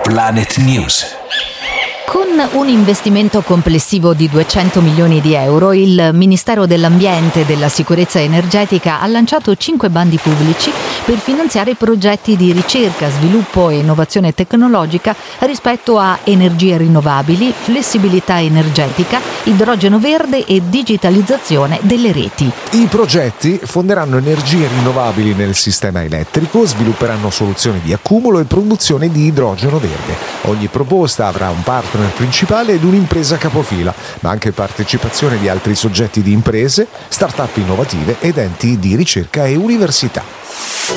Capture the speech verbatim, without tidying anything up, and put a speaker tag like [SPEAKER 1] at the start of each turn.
[SPEAKER 1] Planet News.
[SPEAKER 2] Con un investimento complessivo di duecento milioni di euro, il Ministero dell'Ambiente e della Sicurezza Energetica ha lanciato cinque bandi pubblici per finanziare progetti di ricerca, sviluppo e innovazione tecnologica rispetto a energie rinnovabili, flessibilità energetica, idrogeno verde e digitalizzazione delle reti.
[SPEAKER 3] I progetti fonderanno energie rinnovabili nel sistema elettrico, svilupperanno soluzioni di accumulo e produzione di idrogeno verde. Ogni proposta avrà un partner principale ed un'impresa capofila, ma anche partecipazione di altri soggetti di imprese, start-up innovative ed enti di ricerca e università.